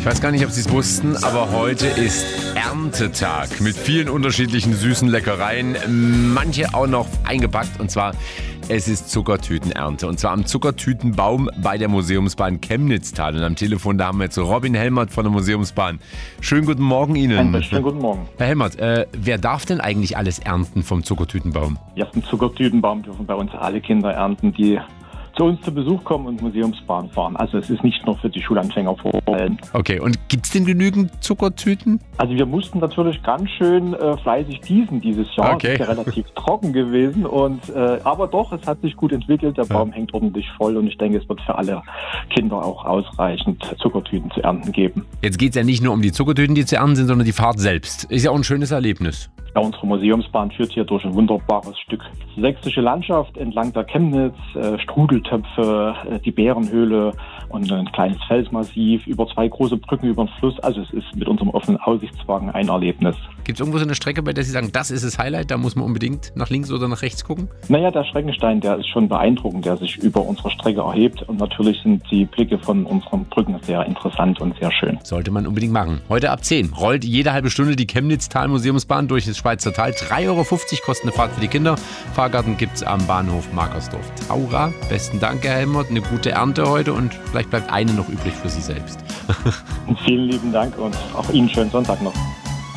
Ich weiß gar nicht, ob Sie es wussten, aber heute ist Erntetag mit vielen unterschiedlichen süßen Leckereien, manche auch noch eingepackt, und zwar es ist Zuckertütenernte, und zwar am Zuckertütenbaum bei der Museumsbahn Chemnitztal. Und am Telefon, da haben wir jetzt Robin Helmert von der Museumsbahn. Schönen guten Morgen Ihnen. Schönen guten Morgen. Herr Helmert, wer darf denn eigentlich alles ernten vom Zuckertütenbaum? Ja, vom Zuckertütenbaum dürfen bei uns alle Kinder ernten, die zu uns zu Besuch kommen und Museumsbahn fahren. Also es ist nicht nur für die Schulanfänger vorbehalten. Okay, und gibt es denn genügend Zuckertüten? Also wir mussten natürlich ganz schön fleißig gießen dieses Jahr. Okay. Es ist ja relativ trocken gewesen. Aber doch, es hat sich gut entwickelt. Der Baum hängt ordentlich voll und ich denke, es wird für alle Kinder auch ausreichend Zuckertüten zu ernten geben. Jetzt geht es ja nicht nur um die Zuckertüten, die zu ernten sind, sondern die Fahrt selbst. Ist ja auch ein schönes Erlebnis. Ja, unsere Museumsbahn führt hier durch ein wunderbares Stück sächsische Landschaft entlang der Chemnitz, Strudeltöpfe, die Bärenhöhle und ein kleines Felsmassiv über 2 große Brücken über den Fluss. Also es ist mit unserem offenen Aussichtswagen ein Erlebnis. Gibt es irgendwo so eine Strecke, bei der Sie sagen, das ist das Highlight, da muss man unbedingt nach links oder nach rechts gucken? Naja, der Schreckenstein, der ist schon beeindruckend, der sich über unsere Strecke erhebt. Und natürlich sind die Blicke von unseren Brücken sehr interessant und sehr schön. Sollte man unbedingt machen. Heute ab 10 rollt jede halbe Stunde die Chemnitztal Museumsbahn durch das Schweizer Tal. 3,50 Euro kostet eine Fahrt für die Kinder. Fahrgarten gibt es am Bahnhof Markersdorf-Taura. Besten Dank, Herr Helmert. Eine gute Ernte heute und vielleicht bleibt eine noch übrig für Sie selbst. Vielen lieben Dank und auch Ihnen schönen Sonntag noch.